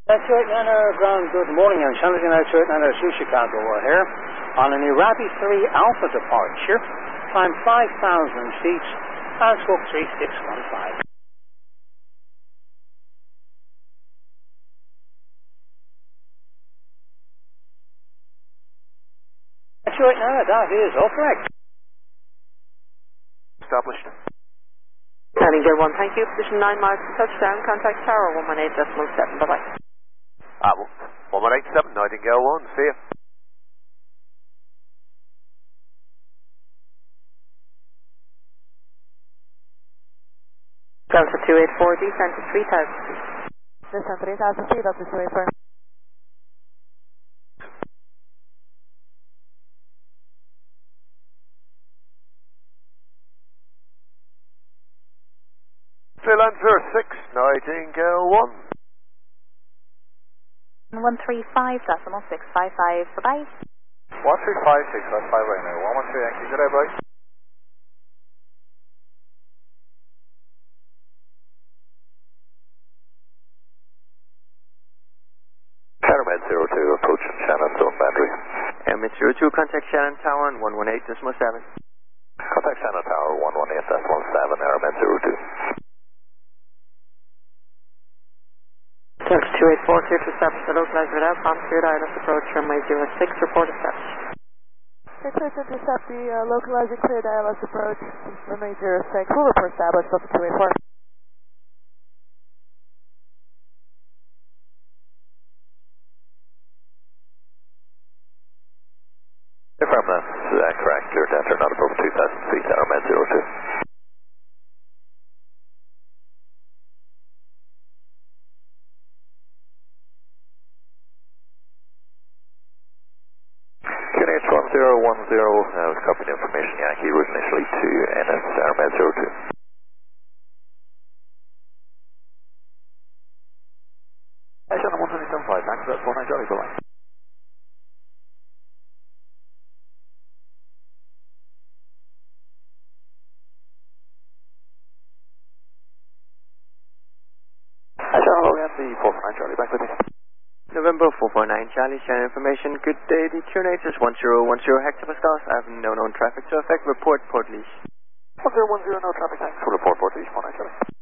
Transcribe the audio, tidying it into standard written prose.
Ground, good morning. I'm challenging out to to Chicago. We're here on an Irabi 3 Alpha departure. Time 5,000 feet. Squawk 3615. That is all correct. Established. Heading 1, thank you. Position 9 miles to touchdown. Contact Tower 118.7. Bye-bye. 118.7, Nightingale 1, see you. Delta 284, descent to 3,000 feet. Descent 3,000 feet, Delta 284. Land 06, Nightingale 1. 135, decimal 655, bye-bye. 135, 655 right now. 113, Yankee, good day, bye. Airman 02, approaching Shannonstone boundary. Airman 02, contact Shannon Tower 118.7. Contact Shannon Tower 118.7, Airman 02. Delta 284, clear to establish the localized radar, palm cleared ILS approach, runway 06, report established. Clear to intercept the localized and cleared ILS approach, runway 06, full report established, Delta 284. Affirm that's correct, clear to enter, not above 2,000 feet, Airman 02. QNH 1010, I was copying information, Yankee, route initially to NS, Airman 02. Shannon 127.5, back to that 49 Charlie, bye-bye. Shannon, we have the 49 Charlie, back with me. November 449 Charlie, Shannon information. Good day, the QNH is 1010 hectopascals. I have no known traffic to affect. Report Port Leash. 1010, no traffic, thanks. Report Port Leash, 49 Charlie.